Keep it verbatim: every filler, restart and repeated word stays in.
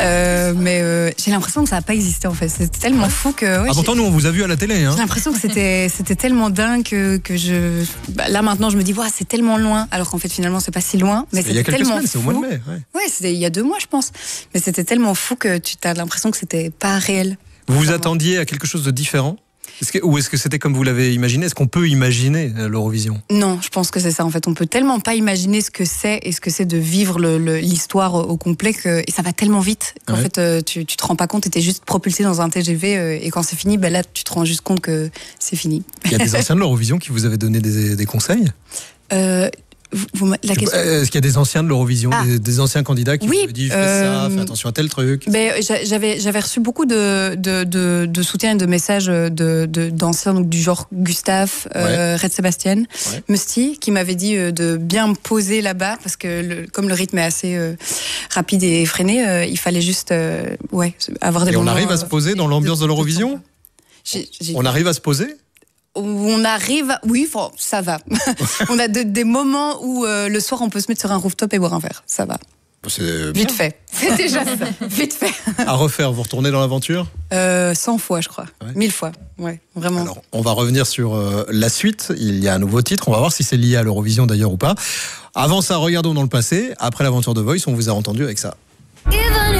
Euh, mais euh, j'ai l'impression que ça n'a pas existé en fait. C'était tellement fou que. Ouais, ah, pourtant, nous, on vous a vu à la télé. Hein. J'ai l'impression que c'était, c'était tellement dingue que, que je. Bah, là maintenant, je me dis, ouais, c'est tellement loin. Alors qu'en fait, finalement, c'est pas si loin. Mais il y a quelques tellement semaines, fou. c'est au mois de mai. Ouais, ouais c'était il y a deux mois, je pense. Mais c'était tellement fou que tu as l'impression que c'était pas réel. Vous vous attendiez à quelque chose de différent ? Est-ce que, ou est-ce que c'était comme vous l'avez imaginé ? Est-ce qu'on peut imaginer l'Eurovision ? Non, je pense que c'est ça. En fait, on peut tellement pas imaginer ce que c'est et ce que c'est de vivre le, le, l'histoire au complet que, et ça va tellement vite qu'en ouais. fait, euh, tu, tu te rends pas compte. Tu es juste propulsé dans un T G V euh, et quand c'est fini, ben là, tu te rends juste compte que c'est fini. Il y a des anciens de l'Eurovision qui vous avaient donné des, des conseils ? euh, Vous, vous, la question... Est-ce qu'il y a des anciens de l'Eurovision, ah. des, des anciens candidats qui oui, vous ont dit fais euh, ça, fais attention à tel truc? Ben, j'avais, j'avais reçu beaucoup de, de, de, de soutien et de messages de, de, d'anciens, donc du genre Gustave, ouais. euh, Red Sébastien, ouais. Musti, qui m'avait dit de bien me poser là-bas, parce que le, comme le rythme est assez euh, rapide et effréné, euh, il fallait juste euh, ouais, avoir des Et moments... on arrive à se poser dans l'ambiance de, de l'Eurovision j'ai, j'ai... On arrive à se poser? On arrive, oui, ça va. On a de, des moments où euh, le soir on peut se mettre sur un rooftop et boire un verre, ça va. C'est vite fait. C'est déjà ça. Vite fait. À refaire, vous retournez dans l'aventure ? euh, cent fois, je crois. Ouais. Mille fois, ouais, vraiment. Alors, on va revenir sur euh, la suite. Il y a un nouveau titre. On va voir si c'est lié à l'Eurovision d'ailleurs ou pas. Avant ça, regardons dans le passé. Après l'aventure de Voice, on vous a entendu avec ça.